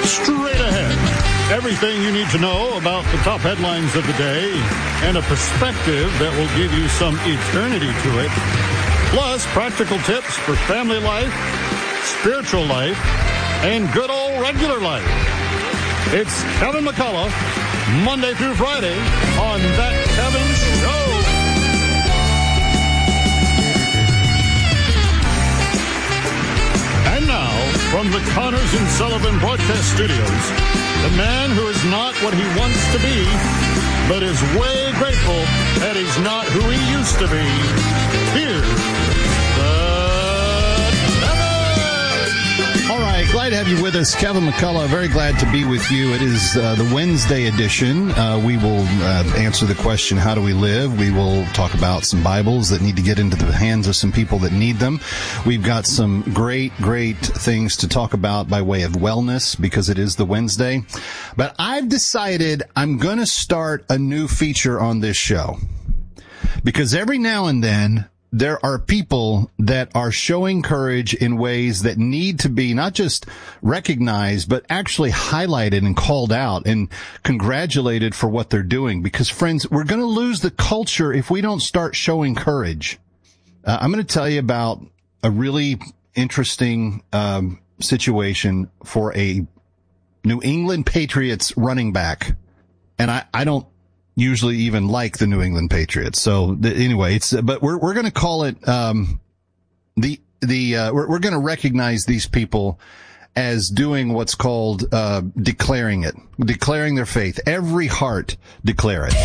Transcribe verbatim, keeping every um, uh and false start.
Straight ahead, everything you need to know about the top headlines of the day and a perspective that will give you some eternity to it. Plus, practical tips for family life, spiritual life, and good old regular life. It's Kevin McCullough, Monday through Friday on That Kevin Show. And now, from the Connors and Sullivan Broadcast Studios, the man who is not what he wants to be, but is way grateful that he's not who he used to be. Here's All right, glad to have you with us. Kevin McCullough, very glad to be with you. It is uh, the Wednesday edition. Uh, we will uh, answer the question, how do we live? We will talk about some Bibles that need to get into the hands of some people that need them. We've got some great, great things to talk about by way of wellness because it is the Wednesday. But I've decided I'm going to start a new feature on this show because every now and then there are people that are showing courage in ways that need to be not just recognized, but actually highlighted and called out and congratulated for what they're doing. Because, friends, we're going to lose the culture if we don't start showing courage. Uh, I'm going to tell you about a really interesting um, situation for a New England Patriots running back. And I, I don't usually even like the New England Patriots. So the, anyway, it's, but we're, we're going to call it, um, the, the, uh, we're, we're going to recognize these people as doing what's called, uh, declaring it, declaring their faith. Every heart declare it.